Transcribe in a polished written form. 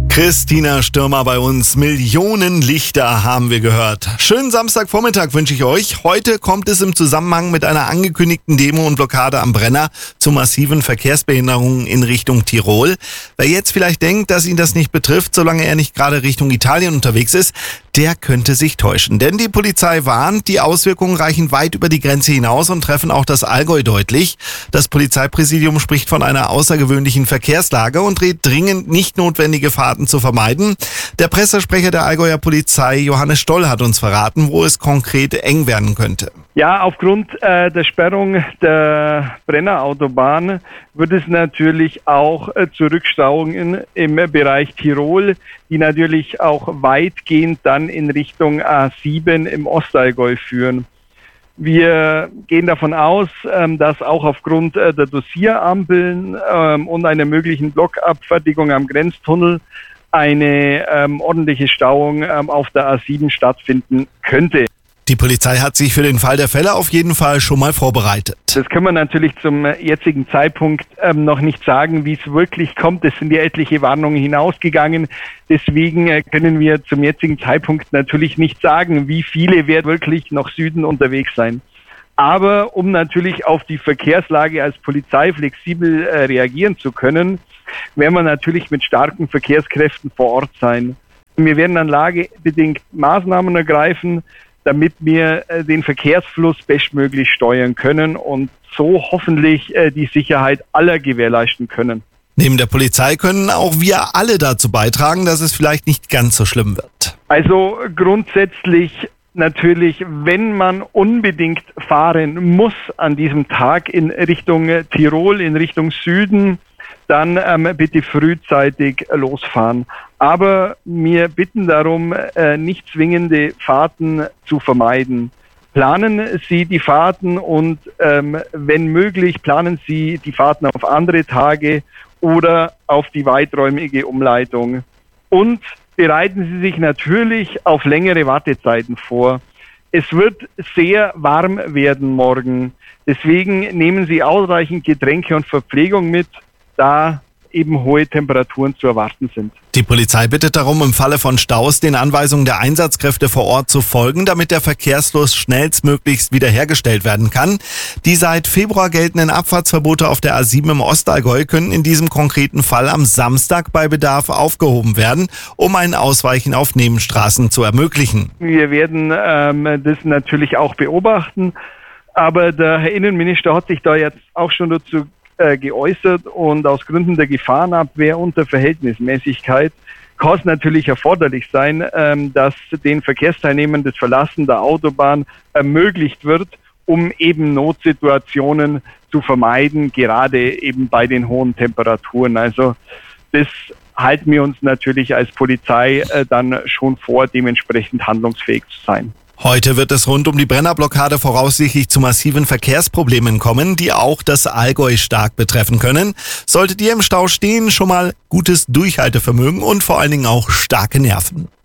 Christina Stürmer bei uns. Millionen Lichter haben wir gehört. Schönen Samstagvormittag wünsche ich euch. Heute kommt es im Zusammenhang mit einer angekündigten Demo und Blockade am Brenner zu massiven Verkehrsbehinderungen in Richtung Tirol. Wer jetzt vielleicht denkt, dass ihn das nicht betrifft, solange er nicht gerade Richtung Italien unterwegs ist, der könnte sich täuschen. Denn die Polizei warnt, die Auswirkungen reichen weit über die Grenze hinaus und treffen auch das Allgäu deutlich. Das Polizeipräsidium spricht von einer außergewöhnlichen Verkehrslage und rät dringend, nicht notwendige Fahrten zu vermeiden. Der Pressesprecher der Allgäuer Polizei, Johannes Stoll, hat uns verraten, wo es konkret eng werden könnte. Ja, aufgrund der Sperrung der Brennerautobahn wird es natürlich auch zu Rückstauungen im Bereich Tirol, die natürlich auch weitgehend dann in Richtung A7 im Ostallgäu führen. Wir gehen davon aus, dass auch aufgrund der Dosirampeln und einer möglichen Blockabfertigung am Grenztunnel eine ordentliche Stauung auf der A7 stattfinden könnte. Die Polizei hat sich für den Fall der Fälle auf jeden Fall schon mal vorbereitet. Das können wir natürlich zum jetzigen Zeitpunkt noch nicht sagen, wie es wirklich kommt. Es sind ja etliche Warnungen hinausgegangen. Deswegen können wir zum jetzigen Zeitpunkt natürlich nicht sagen, wie viele werden wirklich nach Süden unterwegs sein. Aber um natürlich auf die Verkehrslage als Polizei flexibel reagieren zu können, werden wir natürlich mit starken Verkehrskräften vor Ort sein. Wir werden dann lagebedingt Maßnahmen ergreifen, damit wir den Verkehrsfluss bestmöglich steuern können und so hoffentlich die Sicherheit aller gewährleisten können. Neben der Polizei können auch wir alle dazu beitragen, dass es vielleicht nicht ganz so schlimm wird. Also grundsätzlich natürlich, wenn man unbedingt fahren muss an diesem Tag in Richtung Tirol, in Richtung Süden, dann bitte frühzeitig losfahren. Aber wir bitten darum, nicht zwingende Fahrten zu vermeiden. Planen Sie die Fahrten und wenn möglich, planen Sie die Fahrten auf andere Tage oder auf die weiträumige Umleitung. Und bereiten Sie sich natürlich auf längere Wartezeiten vor. Es wird sehr warm werden morgen. Deswegen nehmen Sie ausreichend Getränke und Verpflegung mit, da eben hohe Temperaturen zu erwarten sind. Die Polizei bittet darum, im Falle von Staus den Anweisungen der Einsatzkräfte vor Ort zu folgen, damit der Verkehrsfluss schnellstmöglichst wiederhergestellt werden kann. Die seit Februar geltenden Abfahrtsverbote auf der A7 im Ostallgäu können in diesem konkreten Fall am Samstag bei Bedarf aufgehoben werden, um ein Ausweichen auf Nebenstraßen zu ermöglichen. Wir werden das natürlich auch beobachten, aber der Herr Innenminister hat sich da jetzt auch schon dazu geäußert und aus Gründen der Gefahrenabwehr und der Verhältnismäßigkeit kann es natürlich erforderlich sein, dass den Verkehrsteilnehmern das Verlassen der Autobahn ermöglicht wird, um eben Notsituationen zu vermeiden, gerade eben bei den hohen Temperaturen. Also das halten wir uns natürlich als Polizei dann schon vor, dementsprechend handlungsfähig zu sein. Heute wird es rund um die Brennerblockade voraussichtlich zu massiven Verkehrsproblemen kommen, die auch das Allgäu stark betreffen können. Solltet ihr im Stau stehen, schon mal gutes Durchhaltevermögen und vor allen Dingen auch starke Nerven.